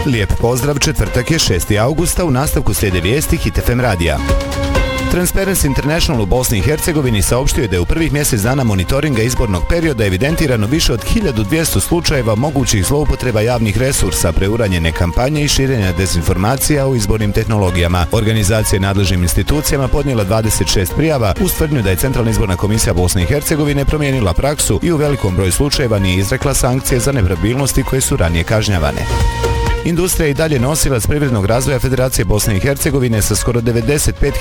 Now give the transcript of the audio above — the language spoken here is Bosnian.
Lijep pozdrav, četvrtak je 6. augusta, u nastavku slijede vijesti Hit FM radija. Transparency International u Bosni i Hercegovini saopštio je da je u prvih mjesec dana monitoringa izbornog perioda evidentirano više od 1200 slučajeva mogućih zloupotreba javnih resursa, preuranjene kampanje i širenja dezinformacija o izbornim tehnologijama. Organizacija je nadležnim institucijama podnijela 26 prijava uz tvrdnju da je Centralna izborna komisija Bosne i Hercegovine promijenila praksu i u velikom broju slučajeva nije izrekla sankcije za nepravilnosti koje su ranije kažnjavane. Industrija je i dalje nosilac privrednog razvoja Federacije Bosne i Hercegovine sa skoro 95